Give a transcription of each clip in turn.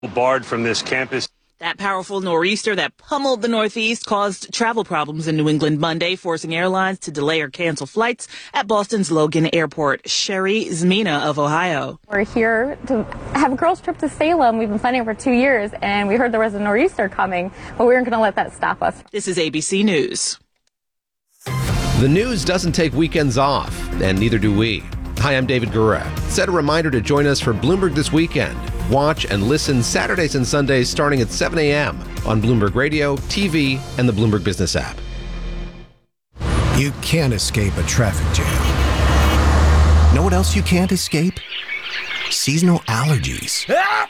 barred from this campus. That powerful nor'easter that pummeled the Northeast caused travel problems in New England Monday, forcing airlines to delay or cancel flights at Boston's Logan Airport. Sherry Zmina of Ohio. We're here to have a girls' trip to Salem. We've been planning for 2 years, and we heard there was a nor'easter coming, but we weren't going to let that stop us. This is ABC News. The news doesn't take weekends off, and neither do we. Hi, I'm David Gura. Set a reminder to join us for Bloomberg This Weekend. Watch and listen Saturdays and Sundays starting at 7 a.m. on Bloomberg Radio, TV, and the Bloomberg Business app. You can't escape a traffic jam. Know what else you can't escape? Seasonal allergies.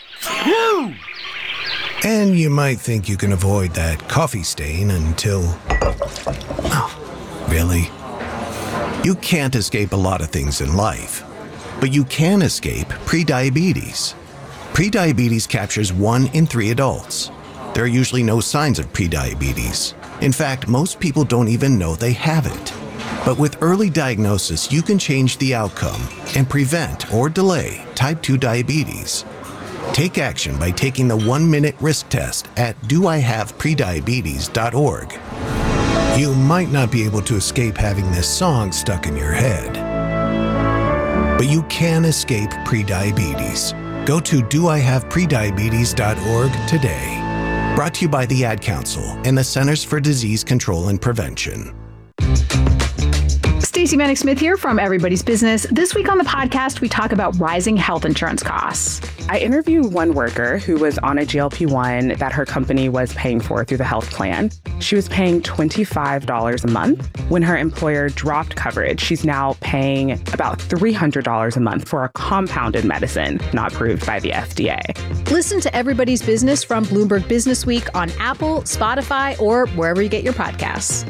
And you might think you can avoid that coffee stain until... Oh, really? You can't escape a lot of things in life, but you can escape prediabetes. Prediabetes captures 1 in 3 adults. There are usually no signs of prediabetes. In fact, most people don't even know they have it. But with early diagnosis, you can change the outcome and prevent or delay type 2 diabetes. Take action by taking the 1-minute risk test at doihaveprediabetes.org. You might not be able to escape having this song stuck in your head, but you can escape prediabetes. Go to doihaveprediabetes.org today. Brought to you by the Ad Council and the Centers for Disease Control and Prevention. Stacey Vanek Smith here from Everybody's Business. This week on the podcast, we talk about rising health insurance costs. I interviewed one worker who was on a GLP-1 that her company was paying for through the health plan. She was paying $25 a month. When her employer dropped coverage, she's now paying about $300 a month for a compounded medicine not approved by the FDA. Listen to Everybody's Business from Bloomberg Business Week on Apple, Spotify, or wherever you get your podcasts.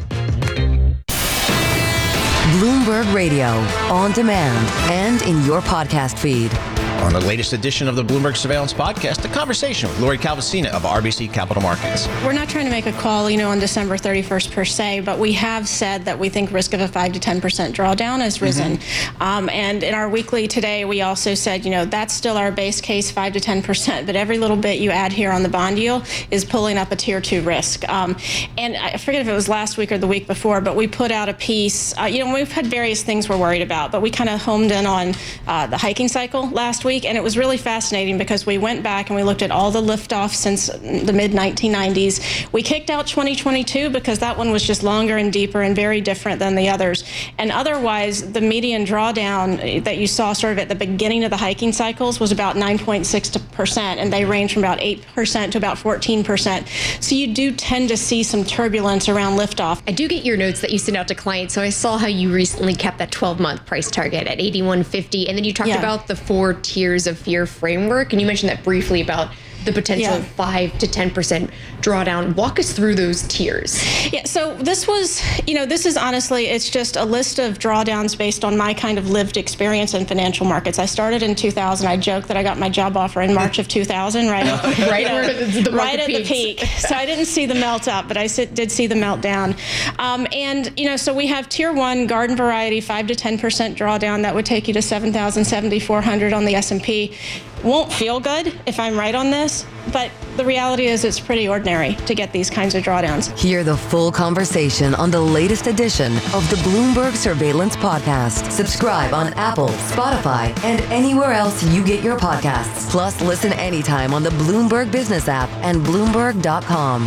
Bloomberg Radio, on demand and in your podcast feed. On the latest edition of the Bloomberg Surveillance Podcast, a conversation with Lori Calvasina of RBC Capital Markets. We're not trying to make a call, on December 31st per se, but we have said that we think risk of a 5 to 10% drawdown has risen. And in our weekly today, we also said, that's still our base case, 5 to 10%, but every little bit you add here on the bond yield is pulling up a tier 2 risk. And I forget if it was last week or the week before, but we put out a piece, we've had various things we're worried about, but we kind of homed in on the hiking cycle last week. And it was really fascinating because we went back and we looked at all the liftoffs since the mid-1990s. We kicked out 2022 because that one was just longer and deeper and very different than the others. And otherwise, the median drawdown that you saw sort of at the beginning of the hiking cycles was about 9.6%, and they range from about 8% to about 14%. So you do tend to see some turbulence around liftoff. I do get your notes that you send out to clients, so I saw how you recently kept that 12-month price target at $81.50, and then you talked about the 4 tiers of fear framework, and you mentioned that briefly about the potential 5 to 10% drawdown. Walk us through those tiers. Yeah, so this was, this is honestly, it's just a list of drawdowns based on my kind of lived experience in financial markets. I started in 2000. I joke that I got my job offer in March of 2000, right? right at the peak. So I didn't see the melt up, but I did see the meltdown. So we have tier 1 garden variety 5 to 10% drawdown that would take you to 7,400 on the S&P. Won't feel good if I'm right on this, but the reality is it's pretty ordinary to get these kinds of drawdowns. Hear the full conversation on the latest edition of the Bloomberg Surveillance Podcast. Subscribe on Apple, Spotify, and anywhere else you get your podcasts. Plus, listen anytime on the Bloomberg Business app and Bloomberg.com.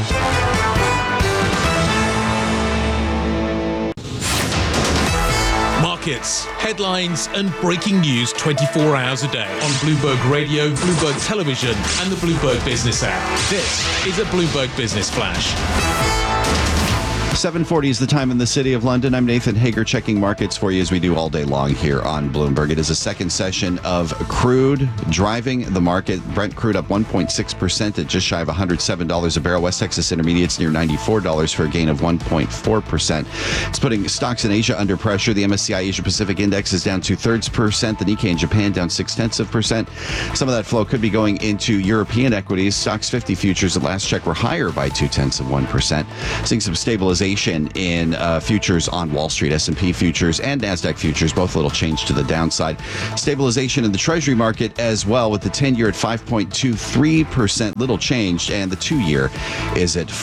Markets, headlines, and breaking news 24 hours a day on Bloomberg Radio, Bloomberg Television, and the Bloomberg Business app. This is a Bloomberg Business Flash. 7:40 is the time in the city of London. I'm Nathan Hager checking markets for you as we do all day long here on Bloomberg. It is a second session of crude driving the market. Brent crude up 1.6% at just shy of $107 a barrel. West Texas Intermediates near $94 for a gain of 1.4%. It's putting stocks in Asia under pressure. The MSCI Asia Pacific Index is down 0.2%. The Nikkei in Japan down 0.6%. Some of that flow could be going into European equities. Stocks 50 futures at last check were higher by 0.2%. Seeing some stabilization stabilization in futures on Wall Street, S&P futures and NASDAQ futures, both a little change to the downside. Stabilization in the Treasury market as well, with the 10-year at 5.23%, little changed, and the 2-year is at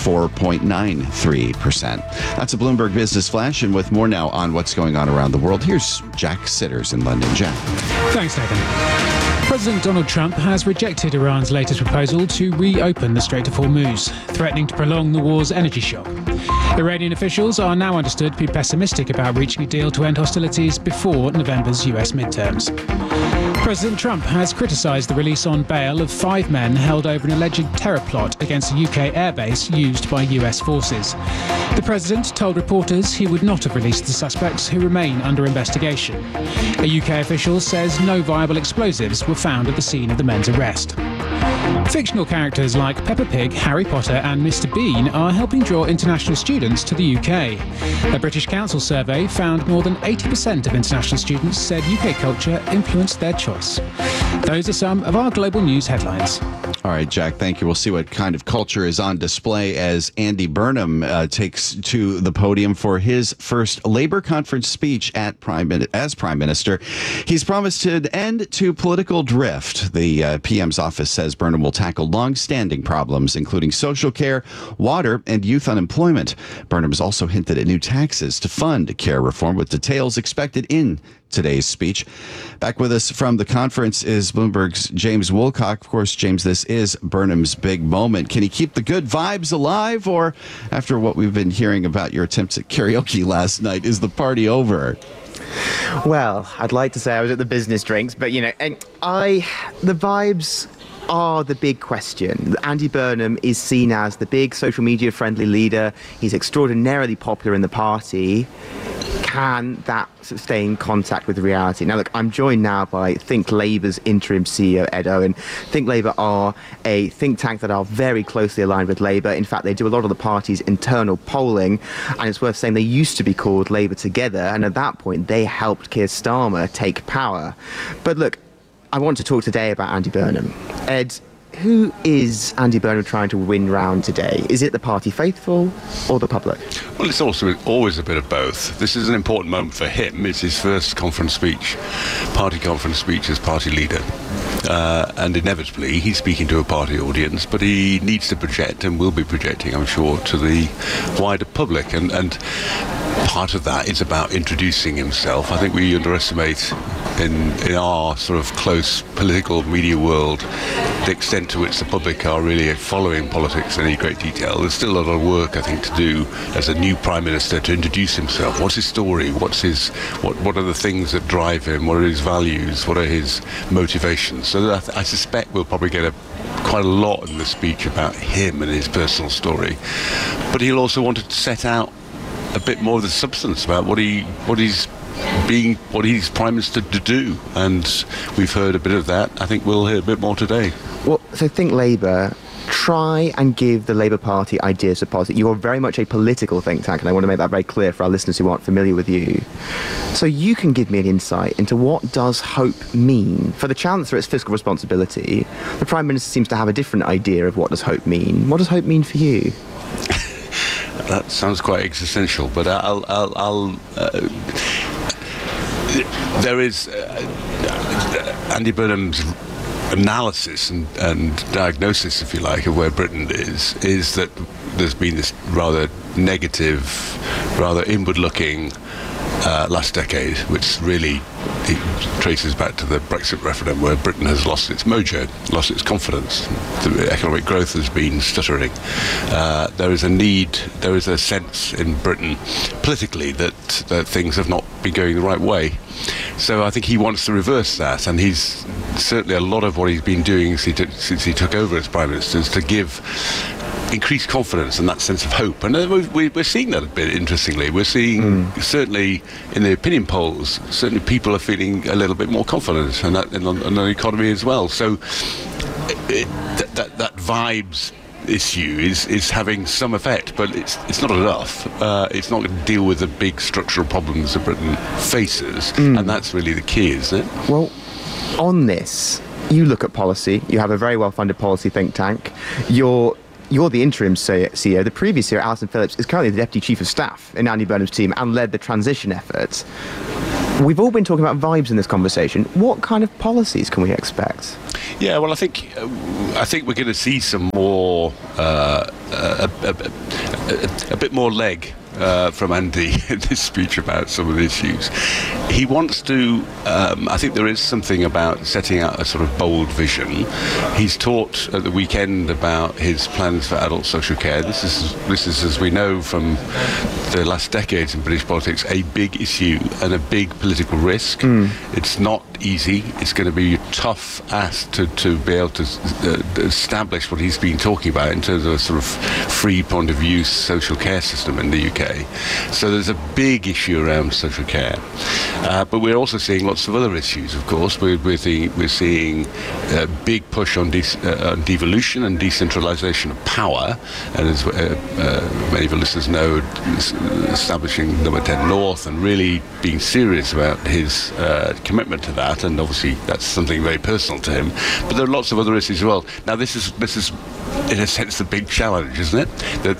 4.93%. That's a Bloomberg Business Flash, and with more now on what's going on around the world, here's Jack Sitters in London. Jack. Thanks, Nathan. President Donald Trump has rejected Iran's latest proposal to reopen the Strait of Hormuz, threatening to prolong the war's energy shock. Iranian officials are now understood to be pessimistic about reaching a deal to end hostilities before November's US midterms. President Trump has criticised the release on bail of 5 men held over an alleged terror plot against a UK airbase used by US forces. The president told reporters he would not have released the suspects, who remain under investigation. A UK official says no viable explosives were found at the scene of the men's arrest. Fictional characters like Peppa Pig, Harry Potter and Mr. Bean are helping draw international students to the UK. A British Council survey found more than 80% of international students said UK culture influenced their choice. Those are some of our global news headlines. All right, Jack, thank you. We'll see what kind of culture is on display as Andy Burnham takes to the podium for his first Labour conference speech as Prime Minister. He's promised an end to political drift. The PM's office says Burnham will tackle long-standing problems, including social care, water, and youth unemployment. Burnham has also hinted at new taxes to fund care reform, with details expected in today's speech. Back with us from the conference is Bloomberg's James Woolcock. Of course, James, this is Burnham's big moment. Can he keep the good vibes alive, or after what we've been hearing about your attempts at karaoke last night, is the party over? Well, I'd like to say I was at the business drinks, but the vibes are the big question. Andy Burnham is seen as the big social media friendly leader. He's extraordinarily popular in the party. Can that sustain contact with reality? Now, look, I'm joined now by Think Labour's interim CEO, Ed Owen. Think Labour are a think tank that are very closely aligned with Labour. In fact, they do a lot of the party's internal polling, and it's worth saying they used to be called Labour Together, and at that point, they helped Keir Starmer take power. But look, I want to talk today about Andy Burnham. Ed, who is Andy Burnham trying to win round today? Is it the party faithful or the public? Well, it's also always a bit of both. This is an important moment for him. It's his first conference speech, party conference speech as party leader. And inevitably, he's speaking to a party audience, but he needs to project, and will be projecting, I'm sure, to the wider public. And part of that is about introducing himself. I think we underestimate in our sort of close political media world the extent to which the public are really following politics in any great detail. There's still a lot of work, I think, to do as a new Prime Minister to introduce himself. What's his story? What are the things that drive him? What are his values? What are his motivations? So I suspect we'll probably get quite a lot in the speech about him and his personal story. But he'll also want to set out a bit more of the substance about what he's Prime Minister to do, and we've heard a bit of that. I think we'll hear a bit more today. Well, so Think Labour try and give the Labour Party ideas to policy. You are very much a political think tank, and I want to make that very clear for our listeners who aren't familiar with you. So you can give me an insight into what does hope mean? For the Chancellor, it's fiscal responsibility. The Prime Minister seems to have a different idea of what does hope mean. What does hope mean for you? That sounds quite existential, but there is Andy Burnham's analysis and diagnosis, if you like, of where Britain is that there's been this rather negative, rather inward-looking last decade, which really traces back to the Brexit referendum, where Britain has lost its mojo, lost its confidence. The economic growth has been stuttering. There is a sense in Britain politically that things have not been going the right way. So I think he wants to reverse that, and he's certainly, a lot of what he's been doing since he took over as Prime Minister is to give increased confidence and that sense of hope. And we're seeing that a bit, interestingly. We're seeing, certainly in the opinion polls, certainly people are feeling a little bit more confident, and that in the economy as well. So that vibes issue is having some effect, but it's not enough. It's not going to deal with the big structural problems that Britain faces, and that's really the key, isn't it? Well, on this, you look at policy. You have a very well-funded policy think tank. You're you're the interim CEO. The previous CEO, Alison Phillips, is currently the Deputy Chief of Staff in Andy Burnham's team and led the transition efforts. We've all been talking about vibes in this conversation. What kind of policies can we expect? Yeah, well, I think we're going to see some more, a bit more leg from Andy in this speech about some of the issues. He wants to, I think there is something about setting out a sort of bold vision. He's talked at the weekend about his plans for adult social care. This is, as we know from the last decades in British politics, a big issue and a big political risk. It's not easy. It's going to be a tough ask to be able to establish what he's been talking about in terms of a sort of free point of view social care system in the UK. So there's a big issue around social care. But we're also seeing lots of other issues, of course. We're seeing a big push on devolution and decentralisation of power. And as many of your listeners know, establishing Number 10 North and really being serious about his commitment to that. And obviously that's something very personal to him. But there are lots of other issues as well. Now this is in a sense the big challenge, isn't it?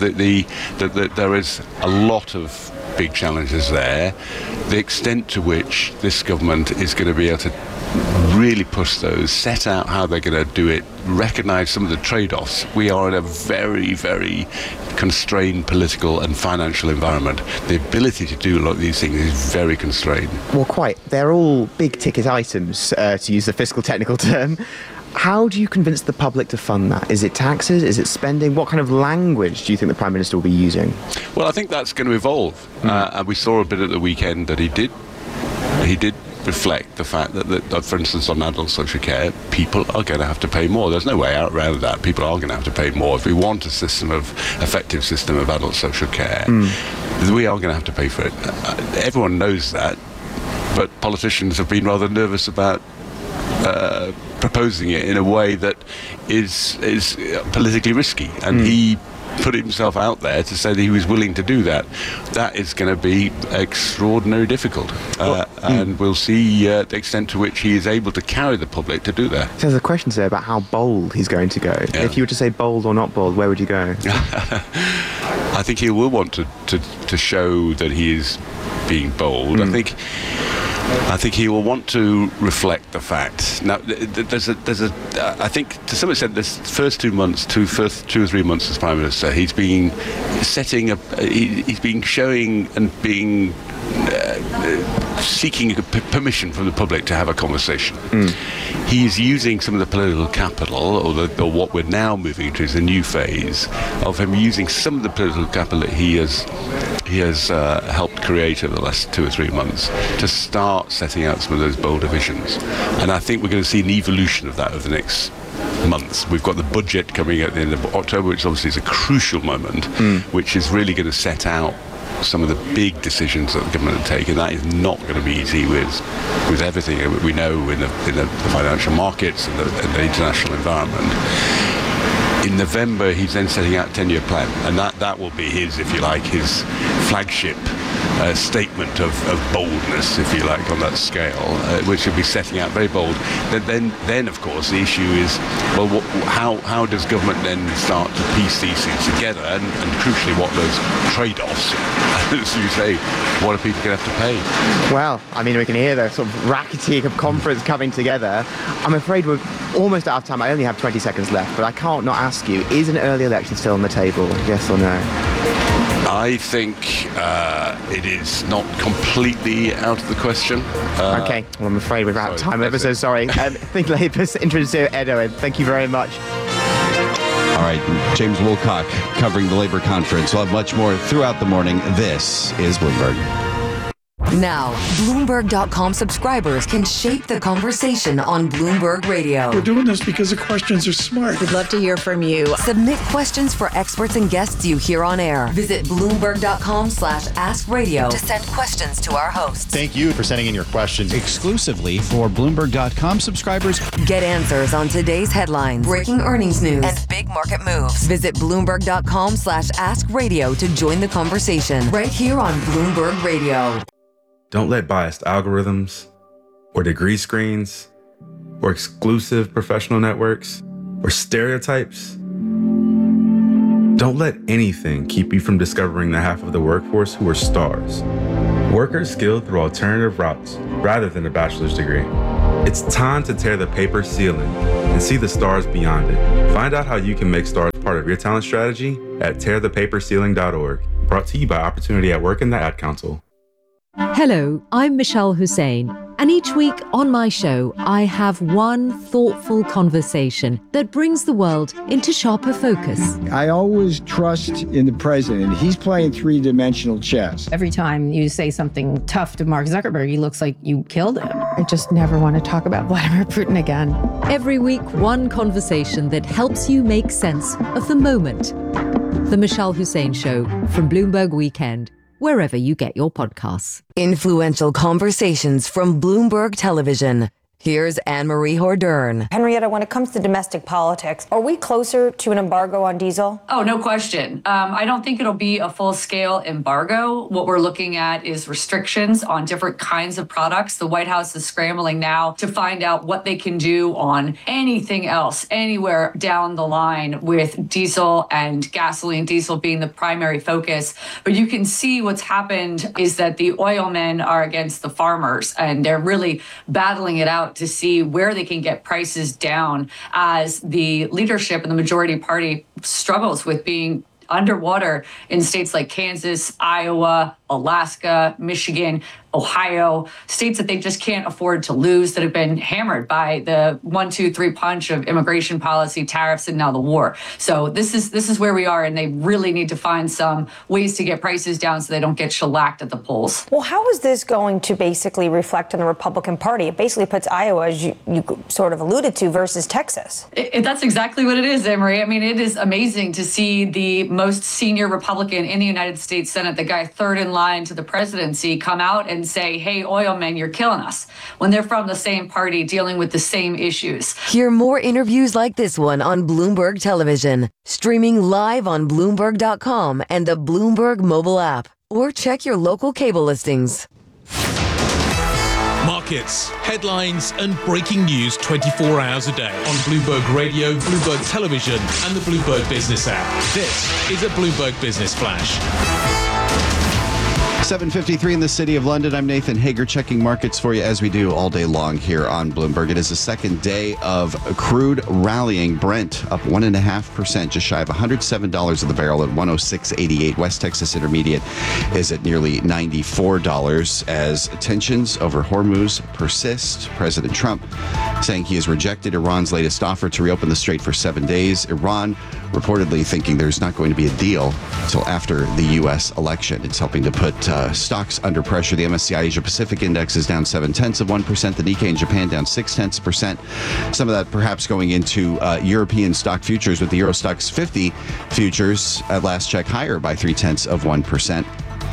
That there is a lot of big challenges there. The extent to which this government is going to be able to really push those, set out how they're going to do it, recognise some of the trade-offs. We are in a very, very constrained political and financial environment. The ability to do a lot of these things is very constrained. Well, quite. They're all big-ticket items, to use the fiscal technical term. How do you convince the public to fund that? Is it taxes? Is it spending? What kind of language do you think the Prime Minister will be using? Well, I think that's going to evolve. And we saw a bit at the weekend that he did reflect the fact that, for instance, on adult social care, people are going to have to pay more. There's no way out around that. People are going to have to pay more. If we want a effective system of adult social care, we are going to have to pay for it. Everyone knows that, but politicians have been rather nervous about proposing it in a way that is politically risky, and he put himself out there to say that he was willing to do that. That is going to be extraordinarily difficult, and we'll see the extent to which he is able to carry the public to do that. So there's a question today about how bold he's going to go. Yeah. If you were to say bold or not bold, where would you go? I think he will want to show that he is being bold. I think he will want to reflect the fact. Now, I think to some extent, this first 2 months, two or 3 months as Prime Minister, he's been he's been showing and being seeking permission from the public to have a conversation. He's using some of the political capital, or what we're now moving into is a new phase of him using some of the political capital that he has helped create over the last 2 or 3 months to start setting out some of those bolder visions. And I think we're going to see an evolution of that over the next months. We've got the budget coming at the end of October, which obviously is a crucial moment, which is really going to set out some of the big decisions that the government will take, and that is not going to be easy with everything that we know in the financial markets and the international environment. In November, he's then setting out a 10-year plan, and that will be his, if you like, his flagship statement of boldness, if you like, on that scale, which will be setting out very bold. Then, of course, the issue is, well, how does government then start to piece these things together, and crucially, what those trade-offs, as you say, what are people going to have to pay? Well, I mean, we can hear the sort of racketing of conference coming together. I'm afraid we're almost out of time. I only have 20 seconds left, but I can't not ask you, is an early election still on the table, yes or no? I think it is not completely out of the question. Okay, well, I'm afraid we're out of time. I'm so sorry. Think Labour's interim CEO Ed Owen, thank you very much. All right, James Woolcock covering the Labour conference. We'll have much more throughout the morning. This is Bloomberg. Now, Bloomberg.com subscribers can shape the conversation on Bloomberg Radio. We're doing this because the questions are smart. We'd love to hear from you. Submit questions for experts and guests you hear on air. Visit Bloomberg.com/AskRadio to send questions to our hosts. Thank you for sending in your questions exclusively for Bloomberg.com subscribers. Get answers on today's headlines, breaking earnings news, and big market moves. Visit Bloomberg.com/AskRadio to join the conversation right here on Bloomberg Radio. Don't let biased algorithms or degree screens or exclusive professional networks or stereotypes Don't let anything keep you from discovering the half of the workforce who are stars. Workers skilled through alternative routes rather than a bachelor's degree. It's time to tear the paper ceiling and see the stars beyond it. Find out how you can make stars part of your talent strategy at tearthepaperceiling.org. Brought to you by Opportunity at Work and the Ad Council. Hello, I'm Michelle Hussein, and each week on my show, I have one thoughtful conversation that brings the world into sharper focus. I always trust in the president. He's playing three-dimensional chess. Every time you say something tough to Mark Zuckerberg, he looks like you killed him. I just never want to talk about Vladimir Putin again. Every week, one conversation that helps you make sense of the moment. The Michelle Hussein Show from Bloomberg Weekend, wherever you get your podcasts. Influential conversations from Bloomberg Television. Here's Anne-Marie Hordern. Henrietta, when it comes to domestic politics, are we closer to an embargo on diesel? Oh, no question. I don't think it'll be a full-scale embargo. What we're looking at is restrictions on different kinds of products. The White House is scrambling now to find out what they can do on anything else, anywhere down the line with diesel and gasoline, diesel being the primary focus. But you can see what's happened is that the oil men are against the farmers, and they're really battling it out to see where they can get prices down as the leadership and the majority party struggles with being underwater in states like Kansas, Iowa, Alaska, Michigan, Ohio, states that they just can't afford to lose, that have been hammered by the 1, 2, 3 punch of immigration policy, tariffs, and now the war. So this is where we are, and they really need to find some ways to get prices down so they don't get shellacked at the polls. Well, how is this going to basically reflect on the Republican Party? It basically puts Iowa, as you sort of alluded to, versus Texas. That's exactly what it is, Emery. I mean, it is amazing to see the most senior Republican in the United States Senate, the guy third in line to the presidency, come out and say, hey, oil men, you're killing us, when they're from the same party dealing with the same issues. Hear more interviews like this one on Bloomberg Television, streaming live on Bloomberg.com and the Bloomberg mobile app, or check your local cable listings. Markets, headlines, and breaking news 24 hours a day on Bloomberg Radio, Bloomberg Television, and the Bloomberg Business app. This is a Bloomberg Business Flash. 7:53 in the City of London. I'm Nathan Hager, checking markets for you as we do all day long here on Bloomberg. It is the second day of crude rallying. Brent up 1.5%, just shy of $107 of the barrel at 106.88. West Texas Intermediate is at nearly $94 as tensions over Hormuz persist. President Trump saying he has rejected Iran's latest offer to reopen the strait for 7 days. Iran reportedly thinking there's not going to be a deal until after the U.S. election. It's helping to put stocks under pressure. The MSCI Asia Pacific Index is down 0.7%. The Nikkei in Japan down 0.6%. Some of that perhaps going into European stock futures, with the Euro Stoxx 50 futures at last check higher by 0.3%.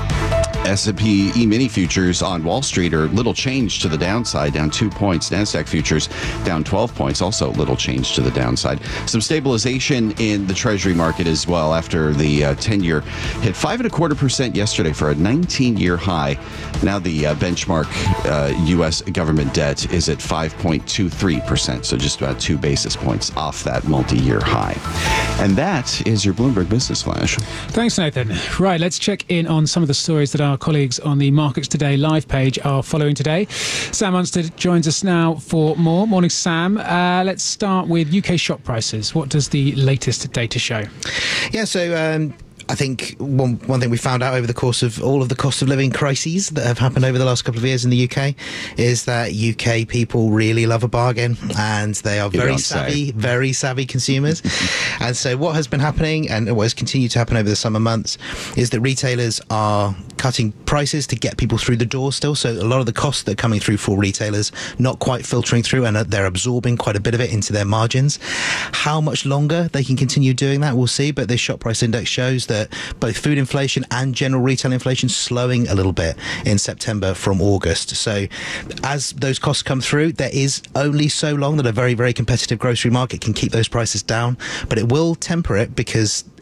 S&P E-mini futures on Wall Street are little change to the downside, down 2 points. NASDAQ futures down 12 points, also little change to the downside. Some stabilization in the Treasury market as well after the 10-year hit 5.25% yesterday for a 19-year high. Now the benchmark U.S. government debt is at 5.23%, so just about 2 basis points off that multi-year high. And that is your Bloomberg Business Flash. Thanks, Nathan. Right, let's check in on some of the stories that our colleagues on the Markets Today live page are following today. Sam Unstead joins us now for more. Morning, Sam. Let's start with UK shop prices. What does the latest data show? Yeah, so I think one thing we found out over the course of all of the cost of living crises that have happened over the last couple of years in the UK is that UK people really love a bargain, and they are very savvy consumers. And so what has been happening, and what has continued to happen over the summer months, is that retailers are cutting prices to get people through the door still. So a lot of the costs that are coming through for retailers not quite filtering through, and they're absorbing quite a bit of it into their margins. How much longer they can continue doing that, we'll see. But this shop price index shows that both food inflation and general retail inflation slowing a little bit in September from August. So as those costs come through, there is only so long that a very, very competitive grocery market can keep those prices down, but it will temper it, because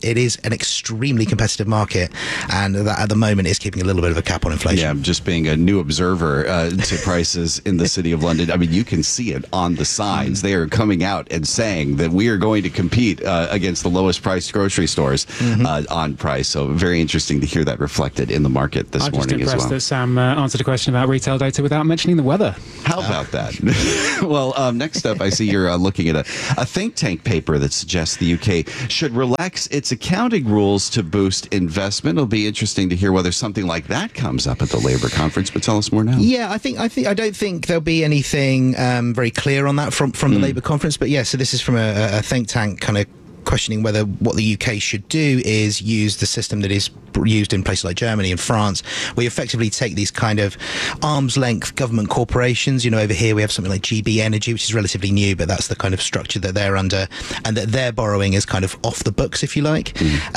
it is an extremely competitive market, and that at the moment is keeping a little bit of a cap on inflation. Yeah, just being a new observer to prices in the City of London, I mean, you can see it on the signs. They are coming out and saying that we are going to compete against the lowest priced grocery stores on price. So very interesting to hear that reflected in the market this morning as well. I'm just impressed that Sam answered a question about retail data without mentioning the weather. How about that? Well, next up, I see you're looking at a think tank paper that suggests the UK should relax its accounting rules to boost investment. It'll be interesting to hear whether something like that comes up at the Labour conference, but tell us more now. Yeah, I don't think there'll be anything very clear on that from the Labour conference, but yeah, so this is from a think tank kind of questioning whether what the UK should do is use the system that is used in places like Germany and France, where you effectively take these kind of arm's length government corporations. You know, over here we have something like GB Energy, which is relatively new, but that's the kind of structure that they're under, and that their borrowing is kind of off the books, if you like.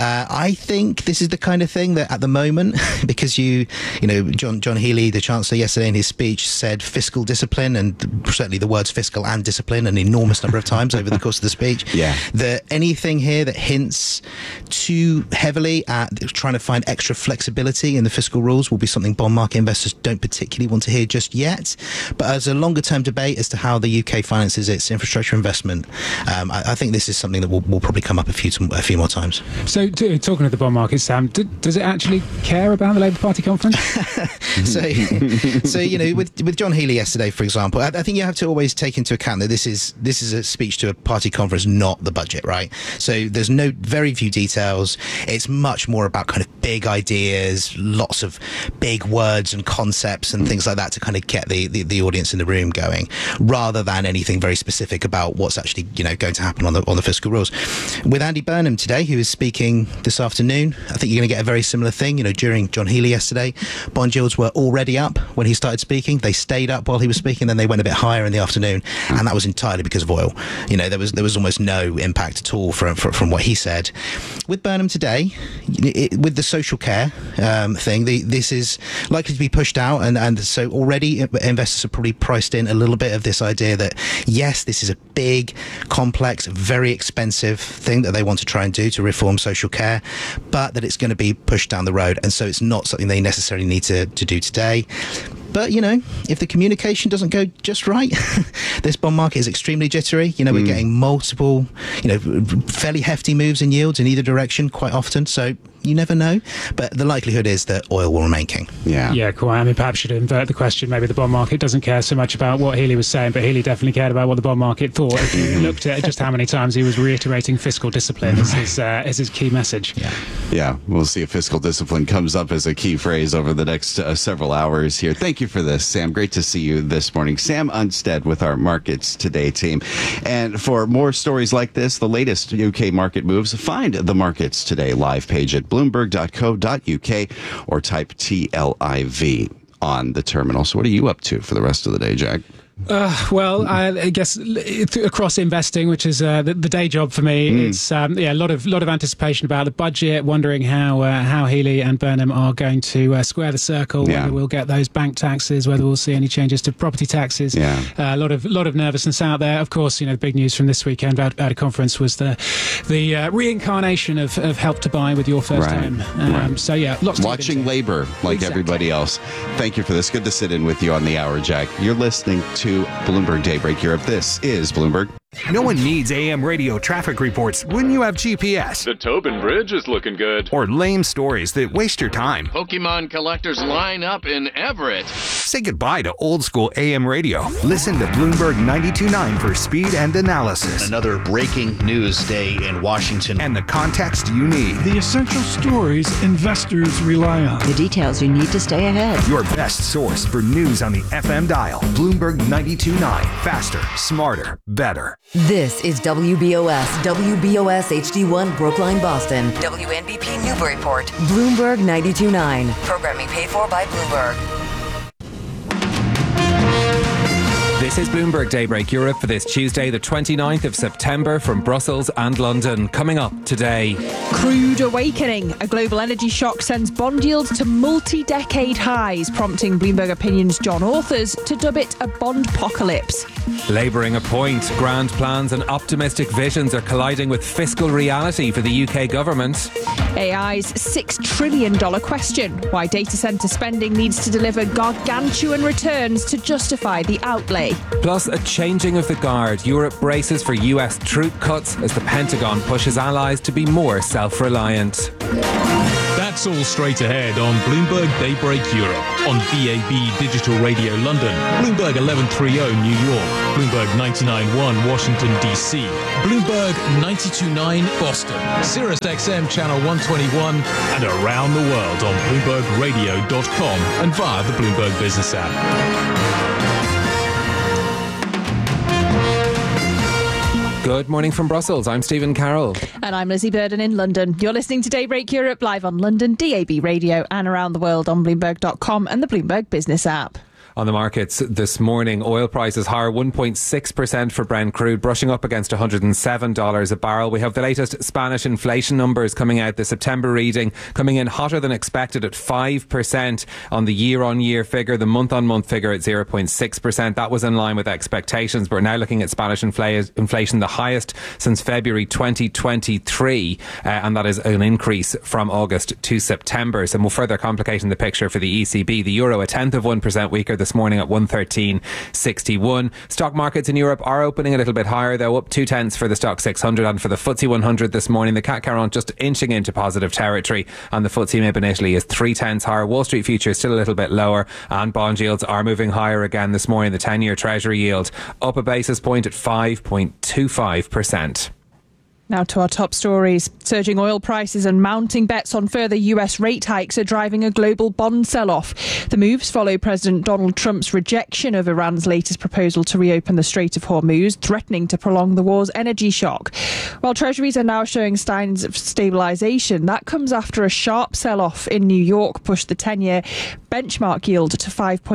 I think this is the kind of thing that at the moment, because you know, John Healey, the Chancellor, yesterday in his speech said fiscal discipline, and certainly the words fiscal and discipline an enormous number of times over the course of the speech. Yeah. That anything here that hints too heavily at trying to find extra flexibility in the fiscal rules will be something bond market investors don't particularly want to hear just yet. But as a longer term debate as to how the UK finances its infrastructure investment, I think this is something that will probably come up a few more times. So talking of the bond market, Sam, does it actually care about the Labour Party conference? So you know, with John Healey yesterday, for example, I think you have to always take into account that this is a speech to a party conference, not the budget, right? So there's very few details. It's much more about kind of big ideas, lots of big words and concepts and things like that to kind of get the audience in the room going, rather than anything very specific about what's actually, you know, going to happen on the fiscal rules. With Andy Burnham today, who is speaking this afternoon, I think you're going to get a very similar thing. You know, during John Healey yesterday, bond yields were already up when he started speaking. They stayed up while he was speaking, then they went a bit higher in the afternoon, and that was entirely because of oil. You know, there was almost no impact at all from what he said. With Burnham today, with the social care thing, this is likely to be pushed out, and so already investors are probably priced in a little bit of this idea that yes, this is a big, complex, very expensive thing that they want to try and do to reform social care, but that it's going to be pushed down the road, and so it's not something they necessarily need to do today. But, you know, if the communication doesn't go just right, this bond market is extremely jittery. You know, we're getting multiple, you know, fairly hefty moves in yields in either direction quite often. So you never know. But the likelihood is that oil will remain king. Yeah, quite. I mean, perhaps should invert the question. Maybe the bond market doesn't care so much about what Healey was saying, but Healey definitely cared about what the bond market thought. If you looked at just how many times he was reiterating fiscal discipline as his key message. Yeah, we'll see if fiscal discipline comes up as a key phrase over the next several hours here. Thank you for this, Sam. Great to see you this morning. Sam Unstead with our Markets Today team. And for more stories like this, the latest UK market moves, find the Markets Today live page at bloomberg.co.uk or type TLIV on the terminal. So what are you up to for the rest of the day, Jack? Well, I guess across investing, which is the day job for me, it's a lot of anticipation about the budget, wondering how Healey and Burnham are going to square the circle, whether we'll get those bank taxes, whether we'll see any changes to property taxes. A lot of nervousness out there. Of course, you know, the big news from this weekend out of conference was the reincarnation of Help to Buy with Your First Home. So yeah, lots watching Labour like everybody else. Thank you for this. Good to sit in with you on the hour, Jack. You're listening to Bloomberg Daybreak Europe. This is Bloomberg. No one needs AM radio traffic reports when you have GPS. The Tobin Bridge is looking good. Or lame stories that waste your time. Pokemon collectors line up in Everett. Say goodbye to old school AM radio. Listen to Bloomberg 92.9 for speed and analysis. Another breaking news day in Washington. And the context you need. The essential stories investors rely on. The details you need to stay ahead. Your best source for news on the FM dial. Bloomberg 92.9. Faster, smarter, better. This is WBOS HD1 Brookline, Boston. WNBP Newburyport. Bloomberg 92.9. Programming paid for by Bloomberg. This is Bloomberg Daybreak Europe for this Tuesday, the 29th of September from Brussels and London. Coming up today, Crude awakening. A global energy shock sends bond yields to multi-decade highs, prompting Bloomberg Opinion's John Authers to dub it a bond-pocalypse. Labouring a point, grand plans and optimistic visions are colliding with fiscal reality for the UK government. AI's $6 trillion question. Why data centre spending needs to deliver gargantuan returns to justify the outlay. Plus, a changing of the guard. Europe braces for US troop cuts as the Pentagon pushes allies to be more self-reliant. That's all straight ahead on Bloomberg Daybreak Europe, on DAB Digital Radio London, Bloomberg 1130 New York, Bloomberg 99.1 Washington DC, Bloomberg 92.9 Boston, Sirius XM Channel 121, and around the world on BloombergRadio.com and via the Bloomberg Business app. Good morning from Brussels. I'm Stephen Carroll. And I'm Lizzie Burden in London. You're listening to Daybreak Europe live on London, DAB Radio and around the world on Bloomberg.com and the Bloomberg Business app. On the markets this morning, oil prices higher 1.6% for Brent crude, brushing up against $107 a barrel. We have the latest Spanish inflation numbers coming out. The September reading coming in hotter than expected at 5% on the year-on-year figure. The month-on-month figure at 0.6%. That was in line with expectations. But we're now looking at Spanish inflation, the highest since February 2023. And that is an increase from August to September. So more further complicating the picture for the ECB. The euro a tenth of 1% weaker this morning at 113.61. Stock markets in Europe are opening a little bit higher, though, up 0.2 for the Stock 600 and for the FTSE 100 this morning. The CAC 40 just inching into positive territory, and the FTSE MIB in Italy is 0.3 higher. Wall Street futures still a little bit lower, and bond yields are moving higher again this morning. The 10-year Treasury yield up a basis point at 5.25%. Now to our top stories. Surging oil prices and mounting bets on further US rate hikes are driving a global bond sell-off. The moves follow President Donald Trump's rejection of Iran's latest proposal to reopen the Strait of Hormuz, threatening to prolong the war's energy shock. While treasuries are now showing signs of stabilisation, that comes after a sharp sell-off in New York pushed the 10-year benchmark yield to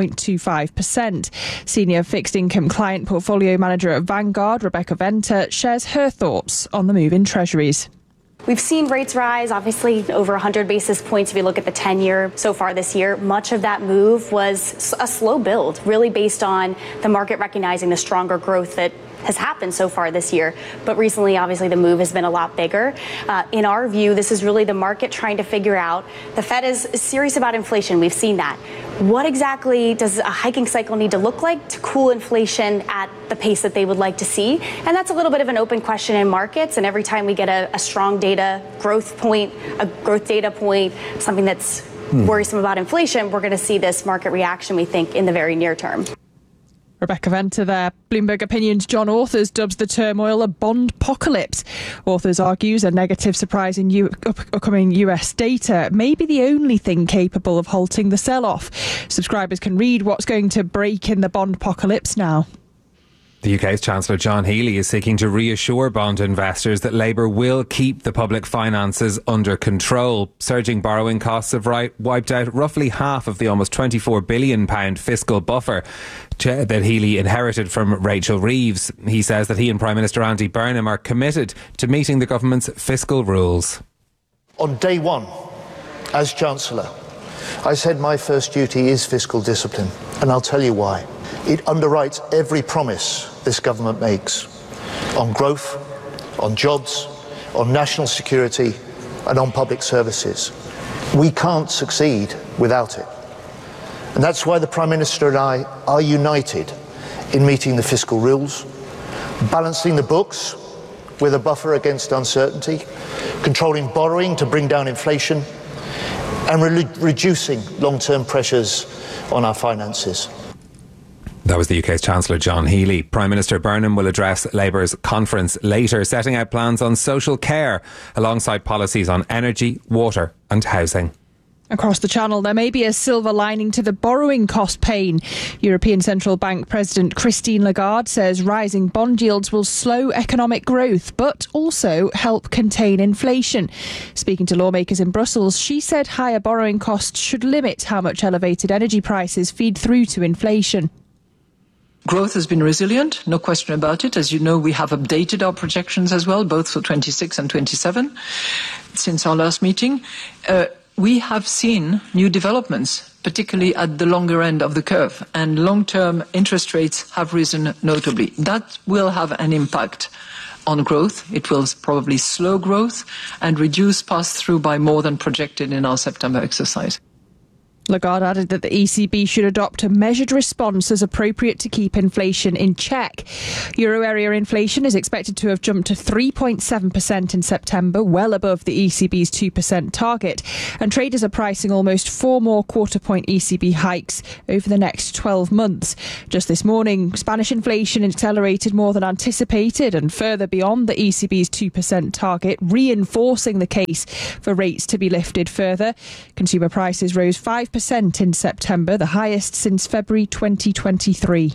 5.25%. Senior fixed income client portfolio manager at Vanguard, Rebecca Venter, shares her thoughts on the move in treasuries. We've seen rates rise, obviously, over 100 basis points if you look at the 10-year so far this year. Much of that move was a slow build, really based on the market recognizing the stronger growth that has happened so far this year. But recently, obviously, the move has been a lot bigger. In our view, this is really the market trying to figure out. The Fed is serious about inflation. We've seen that. What exactly does a hiking cycle need to look like to cool inflation at the pace that they would like to see? And that's a little bit of an open question in markets. And every time we get a strong data growth point, a growth data point, something that's worrisome about inflation, we're going to see this market reaction, we think, in the very near term. Rebecca Venter there. Bloomberg Opinion's John Authers dubs the turmoil a bond-pocalypse. Authers argues a negative surprise in upcoming US data may be the only thing capable of halting the sell-off. Subscribers can read what's going to break in the bond-pocalypse now. The UK's Chancellor John Healey is seeking to reassure bond investors that Labour will keep the public finances under control. Surging borrowing costs have wiped out roughly half of the almost £24 billion fiscal buffer that Healey inherited from Rachel Reeves. He says that he and Prime Minister Andy Burnham are committed to meeting the government's fiscal rules. On day one, as Chancellor, I said my first duty is fiscal discipline, and I'll tell you why. It underwrites every promise this government makes on growth, on jobs, on national security, and on public services. We can't succeed without it. And that's why the Prime Minister and I are united in meeting the fiscal rules, balancing the books with a buffer against uncertainty, controlling borrowing to bring down inflation, and reducing long-term pressures on our finances. That was the UK's Chancellor John Healey. Prime Minister Burnham will address Labour's conference later, setting out plans on social care alongside policies on energy, water and housing. Across the Channel, there may be a silver lining to the borrowing cost pain. European Central Bank President Christine Lagarde says rising bond yields will slow economic growth, but also help contain inflation. Speaking to lawmakers in Brussels, she said higher borrowing costs should limit how much elevated energy prices feed through to inflation. Growth has been resilient, no question about it. As you know, we have updated our projections as well, both for 26 and 27, since our last meeting. We have seen new developments, particularly at the longer end of the curve, and long-term interest rates have risen notably. That will have an impact on growth. It will probably slow growth and reduce pass-through by more than projected in our September exercise. Lagarde added that the ECB should adopt a measured response as appropriate to keep inflation in check. Euro area inflation is expected to have jumped to 3.7% in September, well above the ECB's 2% target. And traders are pricing almost 4 more quarter-point ECB hikes over the next 12 months. Just this morning, Spanish inflation accelerated more than anticipated and further beyond the ECB's 2% target, reinforcing the case for rates to be lifted further. Consumer prices rose 5% in September, the highest since February 2023.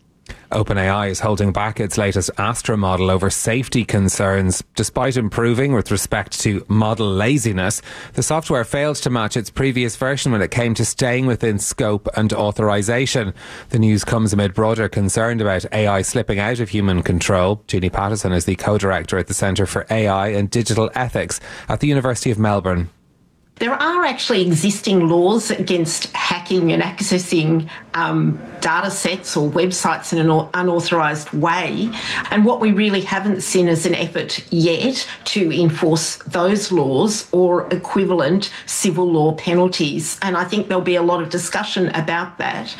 OpenAI is holding back its latest Astra model over safety concerns. Despite improving with respect to model laziness, the software failed to match its previous version when it came to staying within scope and authorization. The news comes amid broader concern about AI slipping out of human control. Jeannie Pattison is the co-director at the Centre for AI and Digital Ethics at the University of Melbourne. There are actually existing laws against hacking and accessing data sets or websites in an unauthorised way. And what we really haven't seen is an effort yet to enforce those laws or equivalent civil law penalties. And I think there'll be a lot of discussion about that.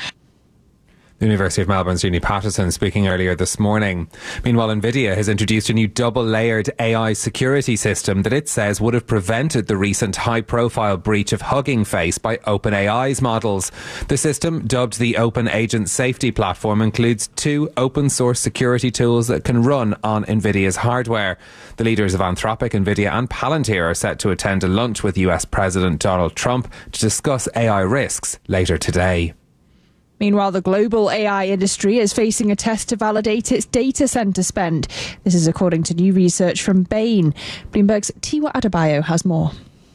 The University of Melbourne's Jeannie Pattison speaking earlier this morning. Meanwhile, NVIDIA has introduced a new double-layered AI security system that it says would have prevented the recent high-profile breach of Hugging Face by OpenAI's models. The system, dubbed the Open Agent Safety Platform, includes 2 open-source security tools that can run on NVIDIA's hardware. The leaders of Anthropic, NVIDIA and Palantir are set to attend a lunch with US President Donald Trump to discuss AI risks later today. Meanwhile, the global AI industry is facing a test to validate its data centre spend. This is according to new research from Bain. Bloomberg's Tiwa Adebayo has more.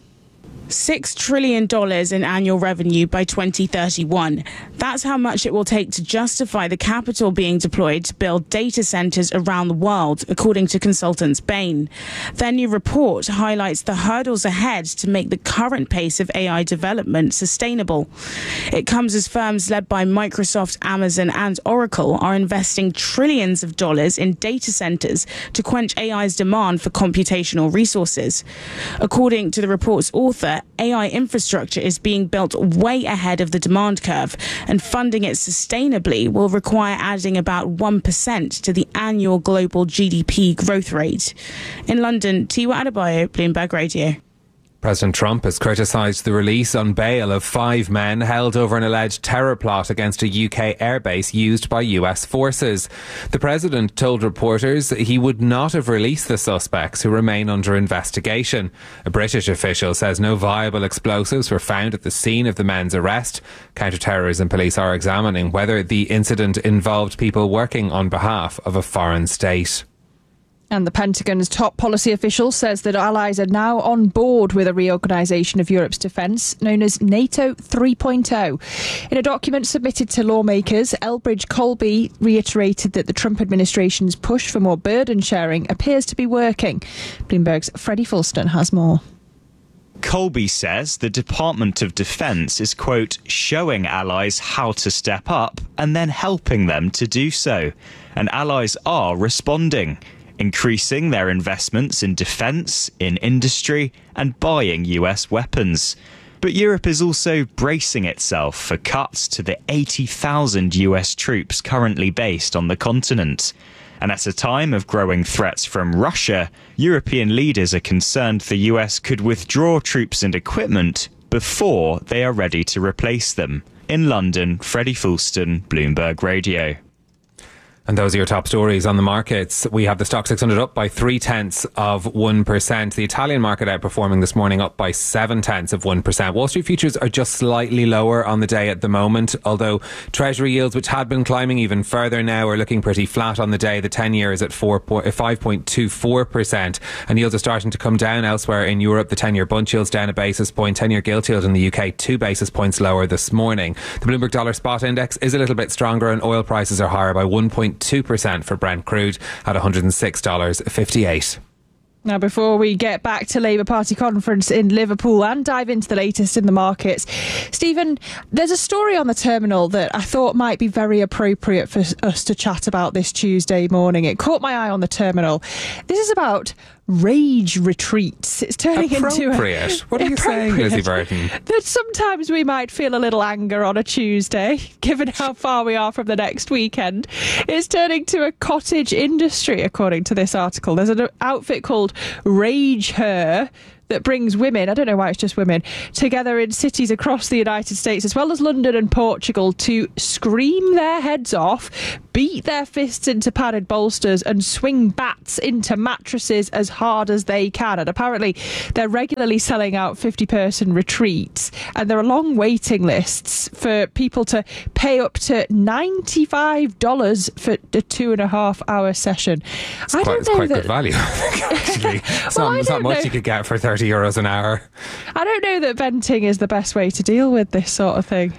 $6 trillion in annual revenue by 2031. That's how much it will take to justify the capital being deployed to build data centres around the world, according to consultants Bain. Their new report highlights the hurdles ahead to make the current pace of AI development sustainable. It comes as firms led by Microsoft, Amazon and Oracle are investing trillions of dollars in data centres to quench AI's demand for computational resources. According to the report's author, AI infrastructure is being built way ahead of the demand curve, and funding it sustainably will require adding about 1% to the annual global GDP growth rate. In London, Tiwa Adebayo, Bloomberg Radio. President Trump has criticised the release on bail of 5 men held over an alleged terror plot against a UK airbase used by US forces. The president told reporters he would not have released the suspects, who remain under investigation. A British official says no viable explosives were found at the scene of the men's arrest. Counter-terrorism police are examining whether the incident involved people working on behalf of a foreign state. And the Pentagon's top policy official says that allies are now on board with a reorganisation of Europe's defence, known as NATO 3.0. In a document submitted to lawmakers, Elbridge Colby reiterated that the Trump administration's push for more burden sharing appears to be working. Bloomberg's Freddie Fulston has more. Colby says the Department of Defence is, quote, showing allies how to step up and then helping them to do so. And allies are responding, increasing their investments in defence, in industry, and buying US weapons. But Europe is also bracing itself for cuts to the 80,000 US troops currently based on the continent. And at a time of growing threats from Russia, European leaders are concerned the US could withdraw troops and equipment before they are ready to replace them. In London, Freddie Fulston, Bloomberg Radio. And those are your top stories on the markets. We have the Stock 600 up by 0.3%. The Italian market outperforming this morning, up by 0.7%. Wall Street futures are just slightly lower on the day at the moment, although Treasury yields, which had been climbing even further now, are looking pretty flat on the day. The 10-year is at 5.24%, and yields are starting to come down elsewhere in Europe. The 10-year Bund yield's down a basis point. 10-year gilt yield in the UK 2 basis points lower this morning. The Bloomberg Dollar Spot Index is a little bit stronger, and oil prices are higher by 1.2% for Brent crude at $106.58. Now, before we get back to Labour Party conference in Liverpool and dive into the latest in the markets, Stephen, there's a story on the terminal that I thought might be very appropriate for us to chat about this Tuesday morning. It caught my eye on the terminal. This is about rage retreats. It's turning into appropriate. What are you saying, Lizzie Burton? That sometimes we might feel a little anger on a Tuesday, given how far we are from the next weekend. It's turning to a cottage industry, according to this article. There's an outfit called Rage Her that brings women, I don't know why it's just women, together in cities across the United States as well as London and Portugal to scream their heads off, beat their fists into padded bolsters and swing bats into mattresses as hard as they can. And apparently they're regularly selling out 50-person retreats, and there are long waiting lists for people to pay up to $95 for a 2.5-hour session. It's quite good value, actually. It's not much you could get for €30 an hour. I don't know that venting is the best way to deal with this sort of thing.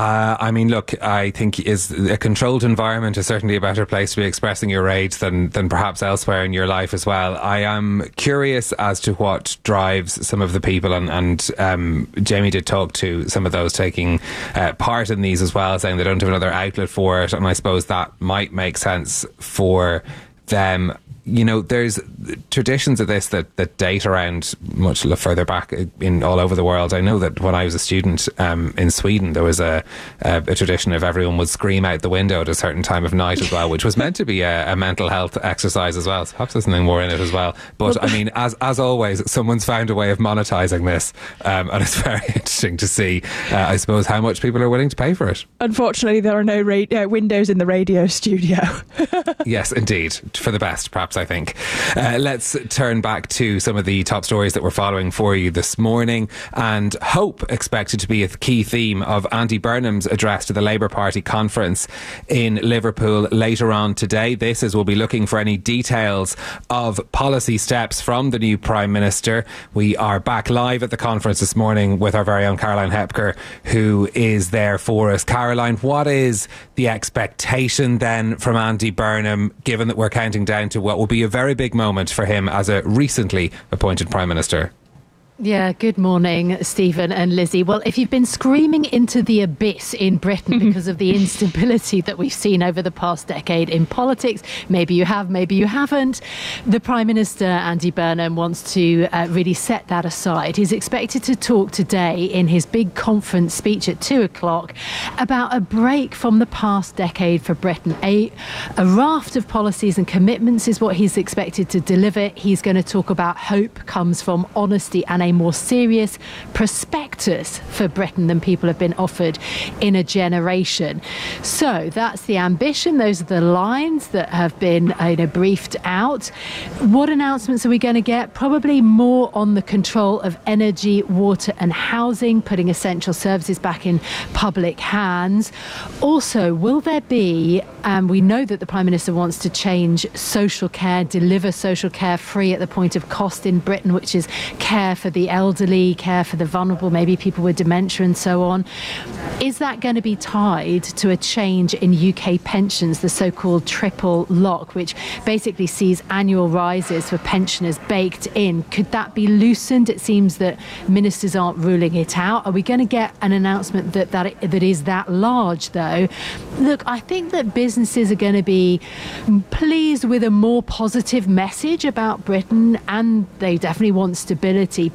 I mean, look, I think is a controlled environment is certainly a better place to be expressing your rage than perhaps elsewhere in your life as well. I am curious as to what drives some of the people, and Jamie did talk to some of those taking part in these as well, saying they don't have another outlet for it, and I suppose that might make sense for them. You know, there's traditions of this that date around much further back in all over the world. I know that when I was a student in Sweden, there was a tradition of everyone would scream out the window at a certain time of night as well, which was meant to be a mental health exercise as well. So perhaps there's something more in it as well. But I mean, as always, someone's found a way of monetizing this, and it's very interesting to see, I suppose, how much people are willing to pay for it. Unfortunately, there are no windows in the radio studio. Yes, indeed. For the best, perhaps, I think. Let's turn back to some of the top stories that we're following for you this morning. And hope expected to be a key theme of Andy Burnham's address to the Labour Party conference in Liverpool later on today. This is we'll be looking for any details of policy steps from the new Prime Minister. We are back live at the conference this morning with our very own Caroline Hepker, who is there for us. Caroline, what is the expectation then from Andy Burnham, given that we're counting down to what will be a very big moment for him as a recently appointed Prime Minister? Yeah, good morning, Stephen and Lizzie. Well, if you've been screaming into the abyss in Britain because of the instability that we've seen over the past decade in politics, maybe you have, maybe you haven't, the Prime Minister, Andy Burnham, wants to really set that aside. He's expected to talk today in his big conference speech at 2:00 about a break from the past decade for Britain. A raft of policies and commitments is what he's expected to deliver. He's going to talk about hope comes from honesty and a more serious prospectus for Britain than people have been offered in a generation. So that's the ambition. Those are the lines that have been briefed out. What announcements are we going to get? Probably more on the control of energy, water and housing, putting essential services back in public hands. Also, will there be, we know that the Prime Minister wants to change social care, deliver social care free at the point of cost in Britain, which is care for the elderly, care for the vulnerable, maybe people with dementia and so on. Is that going to be tied to a change in UK pensions, the so-called triple lock, which basically sees annual rises for pensioners baked in? Could that be loosened? It seems that ministers aren't ruling it out. Are we going to get an announcement that is that large, though? Look, I think that businesses are going to be pleased with a more positive message about Britain, and they definitely want stability.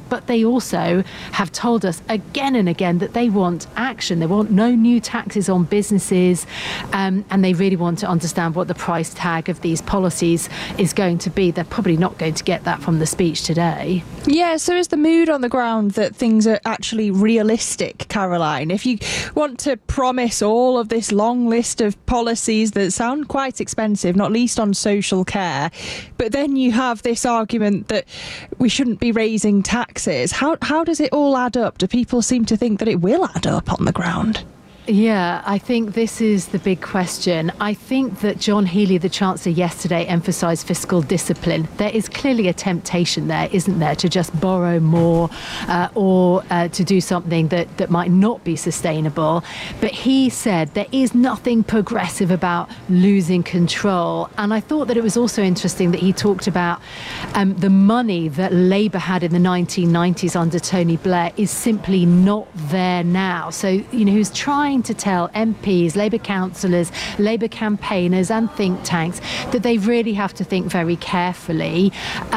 but they also have told us again and again that they want action. They want no new taxes on businesses, and they really want to understand what the price tag of these policies is going to be. They're probably not going to get that from the speech today. Yeah, so is the mood on the ground that things are actually realistic, Caroline? If you want to promise all of this long list of policies that sound quite expensive, not least on social care, but then you have this argument that we shouldn't be raising taxes, how does it all add up? Do people seem to think that it will add up on the ground? Yeah, I think this is the big question. I think that John Healey, the Chancellor, yesterday emphasised fiscal discipline. There is clearly a temptation there, isn't there, to just borrow more or to do something that might not be sustainable. But he said there is nothing progressive about losing control. And I thought that it was also interesting that he talked about the money that Labour had in the 1990s under Tony Blair is simply not there now. So, he was trying to tell MPs, Labour councillors, Labour campaigners and think tanks that they really have to think very carefully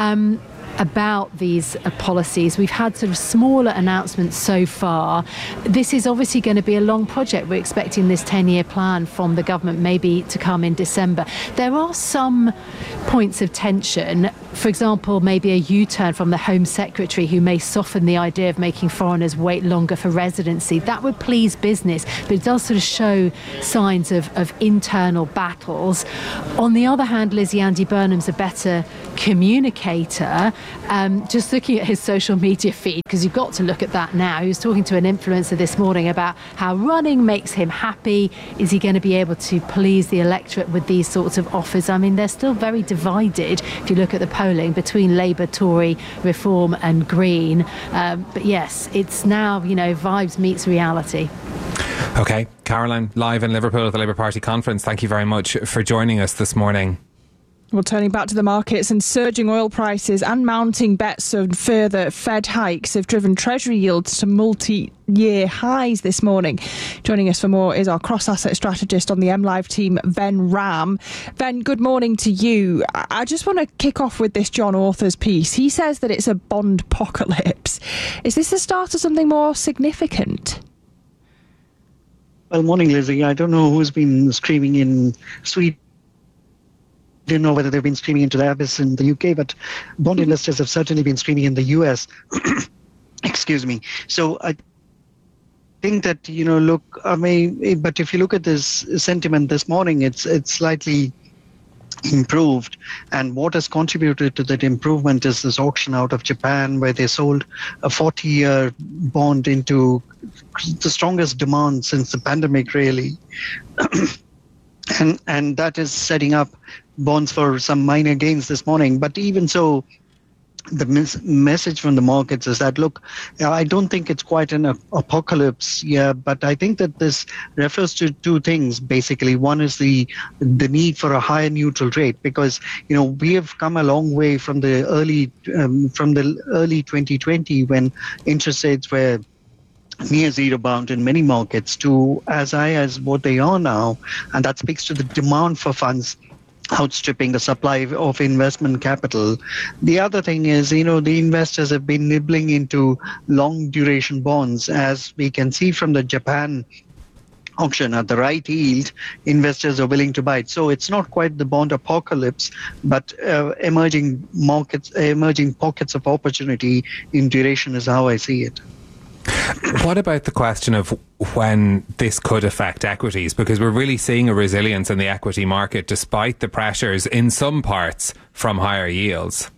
about these policies. We've had sort of smaller announcements so far. This is obviously going to be a long project. We're expecting this 10-year plan from the government maybe to come in December. There are some points of tension. For example, maybe a U-turn from the Home Secretary who may soften the idea of making foreigners wait longer for residency. That would please business, but it does sort of show signs of internal battles. On the other hand, Lizzie, Andy Burnham's a better communicator. Just looking at his social media feed, because you've got to look at that now. He was talking to an influencer this morning about how running makes him happy. Is he going to be able to please the electorate with these sorts of offers? I mean, they're still very divided if you look at the polling between Labour, Tory, Reform and Green. But yes, it's now, vibes meets reality. OK, Caroline, live in Liverpool at the Labour Party conference. Thank you very much for joining us this morning. Well, turning back to the markets, and surging oil prices and mounting bets on further Fed hikes have driven Treasury yields to multi-year highs this morning. Joining us for more is our cross-asset strategist on the MLive team, Ven Ram. Ven, good morning to you. I just want to kick off with this John Author's piece. He says that it's a bond apocalypse. Is this the start of something more significant? Well, morning, Lizzie. I don't know who's been screaming in Sweden. Don't know whether they've been screaming into the abyss in the UK, but bond investors have certainly been screaming in the US. Excuse me. So I think that, but if you look at this sentiment this morning, it's slightly improved. And what has contributed to that improvement is this auction out of Japan, where they sold a 40-year bond into the strongest demand since the pandemic, really. And that is setting up bonds for some minor gains this morning. But even so, the message from the markets is that, look, I don't think it's quite an apocalypse, but I think that this refers to two things, basically. One is the need for a higher neutral rate, because, we have come a long way from the early 2020, when interest rates were near zero bound in many markets, to as high as what they are now. And that speaks to the demand for funds outstripping the supply of investment capital. The other thing is, the investors have been nibbling into long duration bonds. As we can see from the Japan auction, at the right yield, investors are willing to buy it. So it's not quite the bond apocalypse, but emerging pockets of opportunity in duration is how I see it. What about the question of when this could affect equities? Because we're really seeing a resilience in the equity market despite the pressures in some parts from higher yields.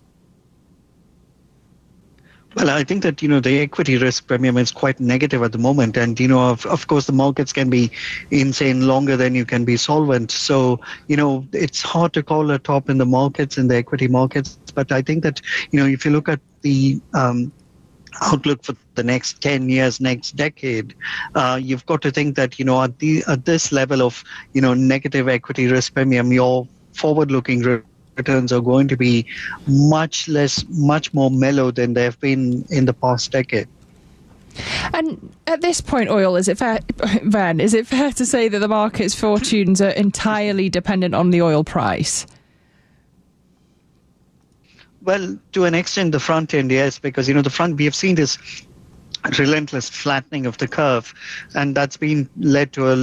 Well, I think that, the equity risk premium is quite negative at the moment. And, of course, the markets can be insane longer than you can be solvent. So, it's hard to call a top in the markets, in the equity markets. But I think that, if you look at the outlook for the next 10 years, next decade, you've got to think that, at this level of, negative equity risk premium, your forward-looking returns are going to be much more mellow than they've been in the past decade. And at this point, oil, is it fair to say that the market's fortunes are entirely dependent on the oil price? Well, to an extent, the front end, yes, because, we have seen this relentless flattening of the curve, and that's been led to a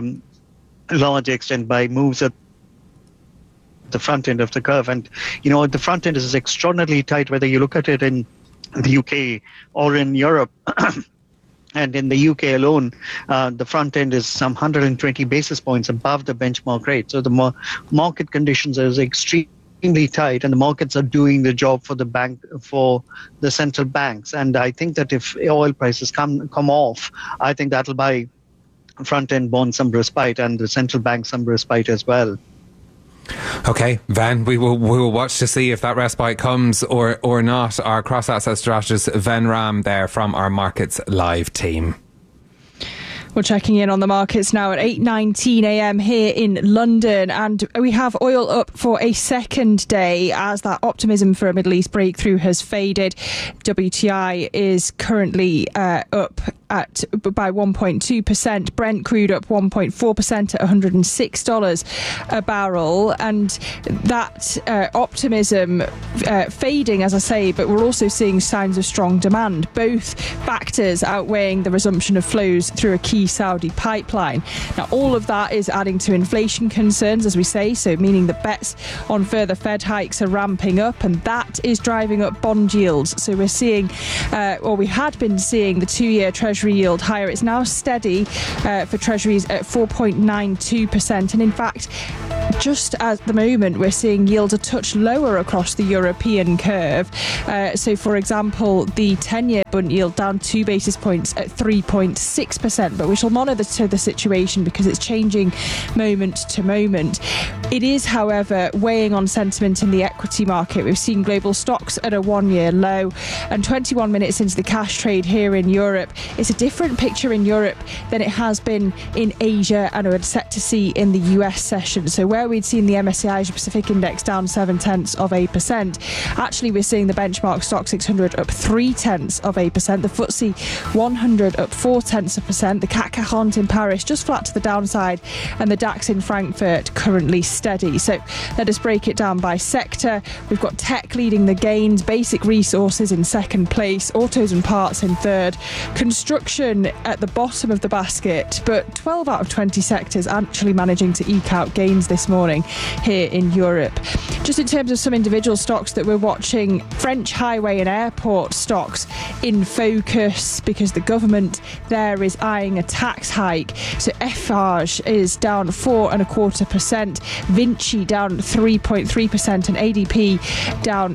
large extent by moves at the front end of the curve. And, the front end is extraordinarily tight, whether you look at it in the UK or in Europe. And in the UK alone, the front end is some 120 basis points above the benchmark rate. So the market conditions are extremely tight, and the markets are doing the job for the central banks. And I think that if oil prices come off, I think that'll buy front end bonds some respite and the central bank some respite as well. Okay, Ven, we will watch to see if that respite comes or not. Our cross-asset strategist Ven Ram there from our Markets Live team. We're checking in on the markets now at 8:19 a.m. here in London, and we have oil up for a second day as that optimism for a Middle East breakthrough has faded. WTI is currently up by 1.2%. Brent crude up 1.4% at $106 a barrel, and that optimism fading, as I say, but we're also seeing signs of strong demand, both factors outweighing the resumption of flows through a key Saudi pipeline. Now, all of that is adding to inflation concerns, as we say, so meaning the bets on further Fed hikes are ramping up, and that is driving up bond yields. So we're seeing, or we had been seeing, the 2-year Treasury yield higher. It's now steady for Treasuries at 4.92%, and in fact, just at the moment, we're seeing yields a touch lower across the European curve. So, for example, the 10-year Bund yield down 2 basis points at 3.6%, but we shall monitor the situation because it's changing moment to moment. It is, however, weighing on sentiment in the equity market. We've seen global stocks at a 1-year low, and 21 minutes into the cash trade here in Europe, it's a different picture in Europe than it has been in Asia and we're set to see in the US session. So where we'd seen the MSCI Asia Pacific Index down 0.7%, actually we're seeing the benchmark stock 600 up 0.3%, the FTSE 100 up 0.4%, the CAC 40 in Paris just flat to the downside, and the DAX in Frankfurt currently steady. So let us break it down by sector. We've got tech leading the gains, basic resources in second place, autos and parts in third, construction at the bottom of the basket, but 12 out of 20 sectors actually managing to eke out gains this morning here in Europe. Just in terms of some individual stocks that we're watching, French highway and airport stocks in focus because the government there is eyeing a tax hike. So Eiffage is down 4.25%, Vinci down 3.3%, and ADP down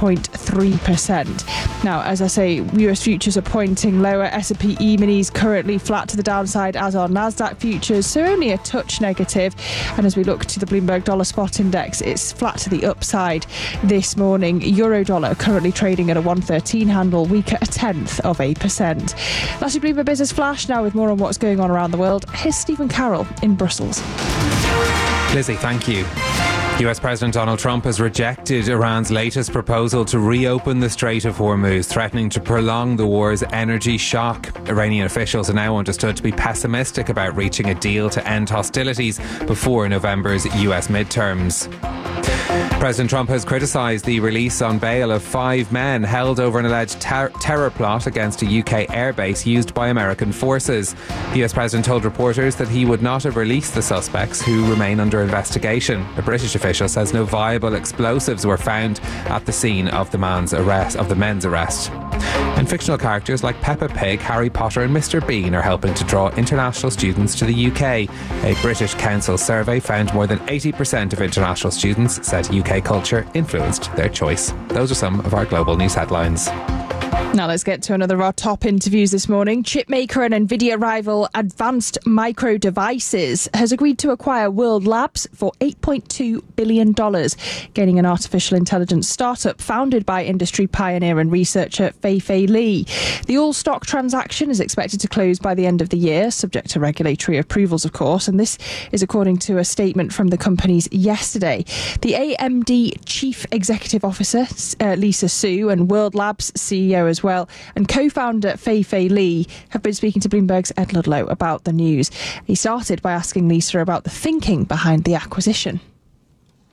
2.3%. Now, as I say, US futures are pointing lower. S&P E-minis currently flat to the downside, as are Nasdaq futures, so only a touch negative. And as we look to the Bloomberg Dollar Spot Index, it's flat to the upside this morning. Euro dollar currently trading at a 113 handle, weak at 0.1%. That's your Bloomberg Business Flash. Now with more on what's going on around the world, here's Stephen Carroll in Brussels. Lizzie, thank you. US President Donald Trump has rejected Iran's latest proposal to reopen the Strait of Hormuz, threatening to prolong the war's energy shock. Iranian officials are now understood to be pessimistic about reaching a deal to end hostilities before November's US midterms. President Trump has criticised the release on bail of 5 men held over an alleged terror plot against a UK airbase used by American forces. The US President told reporters that he would not have released the suspects, who remain under investigation. A British official says no viable explosives were found at the scene of the men's arrest. And fictional characters like Peppa Pig, Harry Potter and Mr. Bean are helping to draw international students to the UK. A British Council survey found more than 80% of international students said UK culture influenced their choice. Those are some of our global news headlines. Now let's get to another of our top interviews this morning. Chipmaker and Nvidia rival Advanced Micro Devices has agreed to acquire World Labs for $8.2 billion, gaining an artificial intelligence startup founded by industry pioneer and researcher Fei-Fei Li. The all-stock transaction is expected to close by the end of the year, subject to regulatory approvals, of course, and this is according to a statement from the companies yesterday. The AMD Chief Executive Officer, Lisa Su, and World Labs CEO as well, and co-founder Fei-Fei Li have been speaking to Bloomberg's Ed Ludlow about the news. He started by asking Lisa about the thinking behind the acquisition.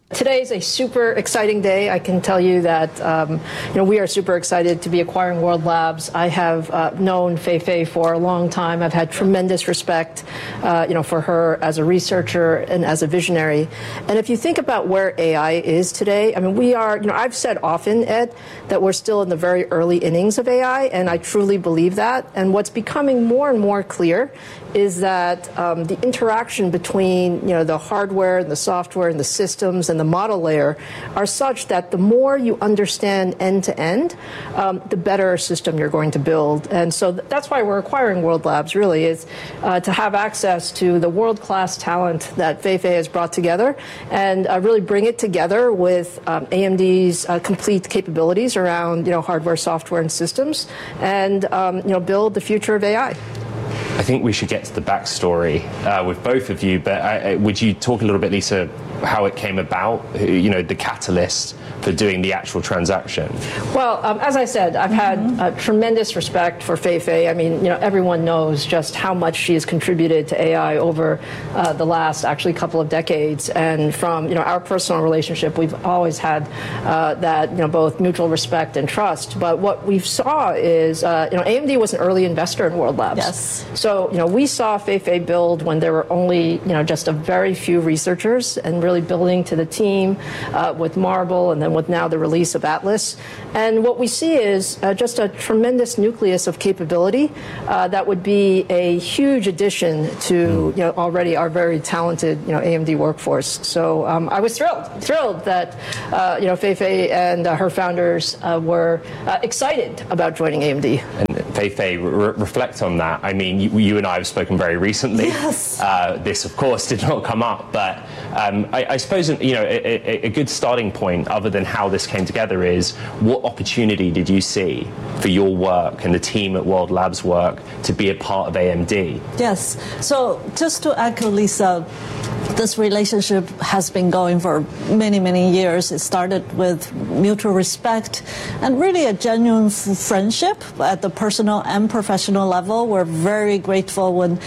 Today is a super exciting day. I can tell you that we are super excited to be acquiring World Labs. I have known Fei for a long time. I've had tremendous respect, for her as a researcher and as a visionary. And if you think about where AI is today, I mean, we are. I've said often, Ed, that we're still in the very early innings of AI, and I truly believe that. And what's becoming more and more clear is that the interaction between the hardware and the software and the systems and the model layer are such that the more you understand end to end, the better system you're going to build. And so that's why we're acquiring World Labs, really, is to have access to the world-class talent that Fei has brought together and really bring it together with AMD's complete capabilities around hardware, software, and systems, and build the future of AI. I think we should get to the backstory with both of you, but would you talk a little bit, Lisa, how it came about, the catalyst for doing the actual transaction? Well, as I said, I've had tremendous respect for Fei. I mean, everyone knows just how much she has contributed to AI over the last actually couple of decades. And from, our personal relationship, we've always had that, both mutual respect and trust. But what we saw is, AMD was an early investor in World Labs. Yes. So, we saw Fei build when there were only, just a very few researchers, and really building to the team with Marble, and then with now the release of Atlas. And what we see is just a tremendous nucleus of capability that would be a huge addition to already our very talented AMD workforce. So I was thrilled that Fei and her founders were excited about joining AMD. And Fei, reflect on that. I mean, you and I have spoken very recently. Yes. This, of course, did not come up, but I suppose a good starting point, other than how this came together, is what opportunity did you see for your work and the team at World Labs' work to be a part of AMD? Yes. So just to echo Lisa, this relationship has been going for many, many years. It started with mutual respect and really a genuine friendship at the personal and professional level. We're very grateful when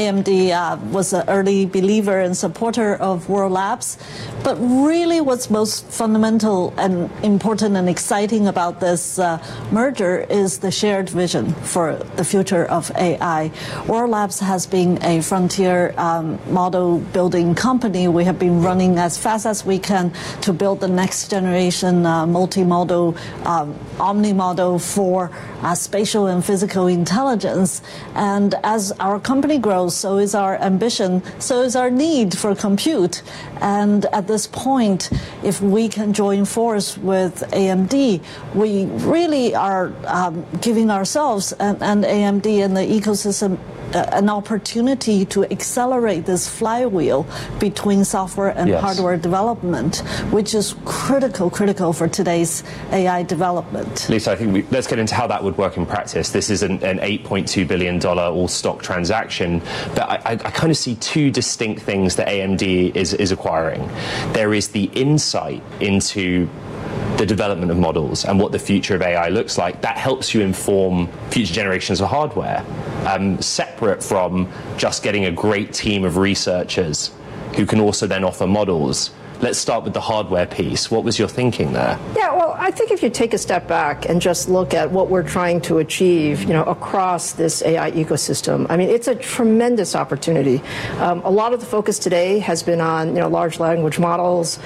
AMD was an early believer and supporter of World Labs. But really what's most fundamental and important and exciting about this merger is the shared vision for the future of AI. World Labs has been a frontier model building company. We have been running as fast as we can to build the next generation multi-model, omni-model for spatial and physical intelligence. And as our company grows, so is our ambition, so is our need for compute. And at this point, if we can join force with AMD, we really are giving ourselves and AMD and the ecosystem an opportunity to accelerate this flywheel between software and hardware development, which is critical for today's AI development. Lisa, I think let's get into how that would work in practice. This is an $8.2 billion all-stock transaction, but I kind of see two distinct things that AMD is acquiring. There is the insight into the development of models and what the future of AI looks like. That helps you inform future generations of hardware, separate from just getting a great team of researchers who can also then offer models. Let's start with the hardware piece. What was your thinking there? Yeah, well, I think if you take a step back and just look at what we're trying to achieve, across this AI ecosystem, I mean, it's a tremendous opportunity. A lot of the focus today has been on, large language models,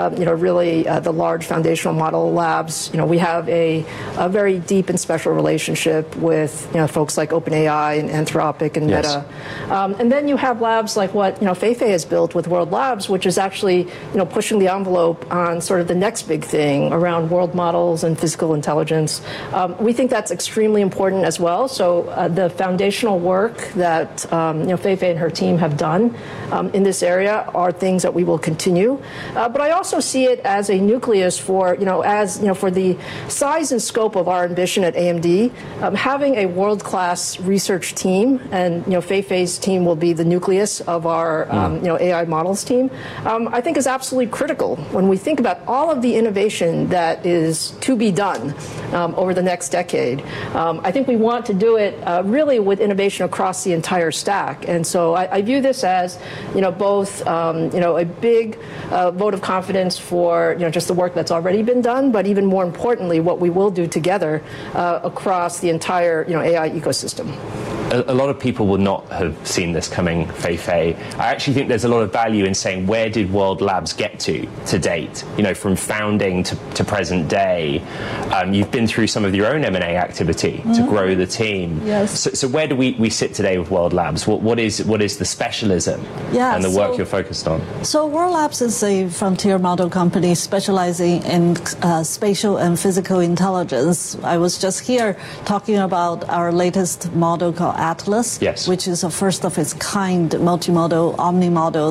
really the large foundational model labs. We have a very deep and special relationship with, folks like OpenAI and Anthropic and Meta. And then you have labs like what, Fei has built with World Labs, which is actually, pushing the envelope on sort of the next big thing around world models and physical intelligence. We think that's extremely important as well. So the foundational work that Fei and her team have done in this area are things that we will continue. But I also see it as a nucleus for, for the size and scope of our ambition at AMD, having a world-class research team, and Fei's team will be the nucleus of our AI models team, I think is absolutely absolutely critical when we think about all of the innovation that is to be done over the next decade. I think we want to do it really with innovation across the entire stack. And so I view this as, both, a big vote of confidence for, just the work that's already been done, but even more importantly, what we will do together across the entire, AI ecosystem. A lot of people would not have seen this coming, Fei-Fei. I actually think there's a lot of value in saying, where did World Labs get to date? From founding to present day. You've been through some of your own M&A activity to grow the team. Yes. So where do we sit today with World Labs? What is the specialism and the work you're focused on? So World Labs is a frontier model company specializing in spatial and physical intelligence. I was just here talking about our latest model called Atlas, which is a first of its kind multimodal omni-model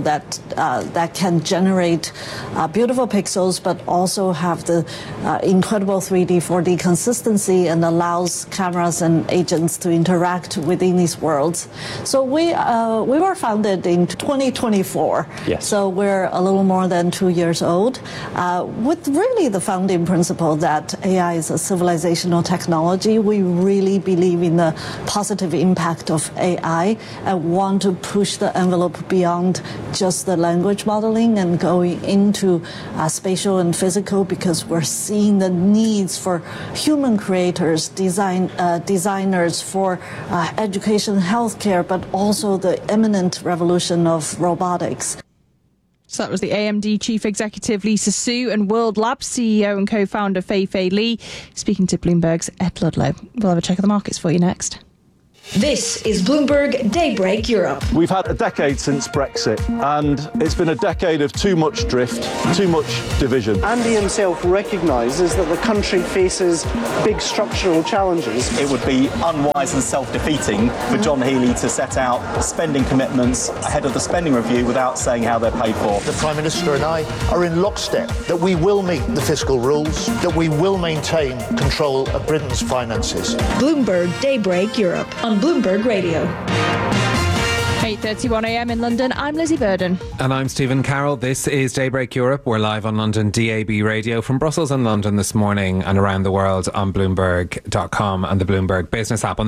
that can generate beautiful pixels, but also have the incredible 3D, 4D consistency and allows cameras and agents to interact within these worlds. So we were founded in 2024. So we're a little more than 2 years old, with really the founding principle that AI is a civilizational technology. We really believe in the positive impact of AI and want to push the envelope beyond just the language modeling and going into spatial and physical, because we're seeing the needs for human creators, designers, for education, healthcare, but also the imminent revolution of robotics. So that was the AMD Chief Executive Lisa Su and World Labs CEO and co-founder Fei-Fei Li speaking to Bloomberg's Ed Ludlow. We'll have a check of the markets for you next. This is Bloomberg Daybreak Europe. We've had a decade since Brexit, and it's been a decade of too much drift, too much division. Andy himself recognises that the country faces big structural challenges. It would be unwise and self-defeating for John Healey to set out spending commitments ahead of the spending review without saying how they're paid for. The Prime Minister and I are in lockstep that we will meet the fiscal rules, that we will maintain control of Britain's finances. Bloomberg Daybreak Europe on Bloomberg Radio. 8:31 a.m. in London. I'm Lizzie Burden. And I'm Stephen Carroll. This is Daybreak Europe. We're live on London DAB Radio from Brussels and London this morning and around the world on Bloomberg.com and the Bloomberg Business app.